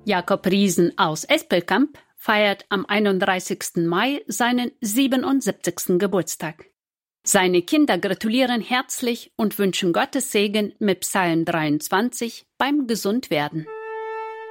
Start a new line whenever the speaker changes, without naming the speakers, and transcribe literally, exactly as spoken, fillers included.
Jakob Riesen aus Espelkamp feiert am einunddreißigsten Mai seinen siebenundsiebzigsten Geburtstag. Seine Kinder gratulieren herzlich und wünschen Gottes Segen mit Psalm dreiundzwanzig beim Gesundwerden.